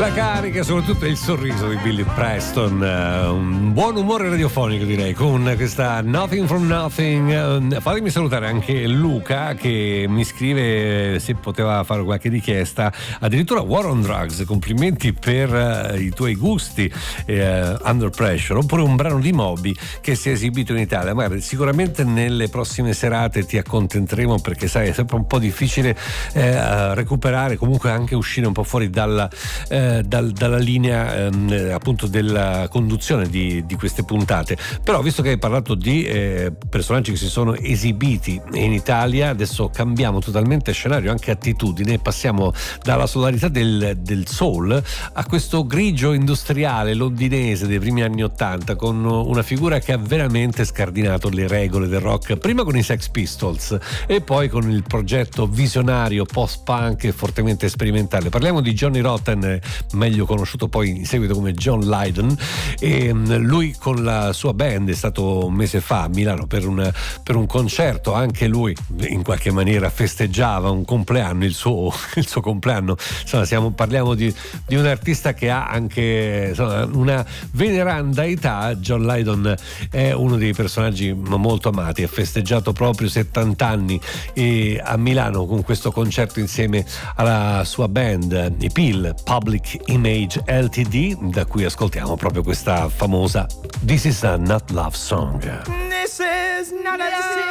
La carica, soprattutto il sorriso di Billy Preston, un buon umore radiofonico direi con questa Nothing from Nothing. Fatemi salutare anche Luca che mi scrive se poteva fare qualche richiesta, addirittura War on Drugs, complimenti per i tuoi gusti, Under Pressure, oppure un brano di Moby che si è esibito in Italia. Magari sicuramente nelle prossime serate ti accontenteremo, perché sai è sempre un po' difficile recuperare, comunque anche uscire un po' fuori dalla linea appunto della conduzione di queste puntate. Però visto che hai parlato di personaggi che si sono esibiti in Italia, adesso cambiamo totalmente scenario, anche attitudine, passiamo dalla solarità del soul a questo grigio industriale londinese dei primi anni '80, con una figura che ha veramente scardinato le regole del rock, prima con i Sex Pistols e poi con il progetto visionario post-punk e fortemente sperimentale. Parliamo di Johnny Rotten, meglio conosciuto poi in seguito come John Lydon, e lui con la sua band è stato un mese fa a Milano per un concerto. Anche lui in qualche maniera festeggiava un compleanno, il suo compleanno. Insomma, parliamo di un artista che ha anche una veneranda età. John Lydon è uno dei personaggi molto amati, ha festeggiato proprio 70 anni a Milano con questo concerto insieme alla sua band, i Peel Public Image Ltd, da cui ascoltiamo proprio questa famosa This is a Not Love Song. This is not a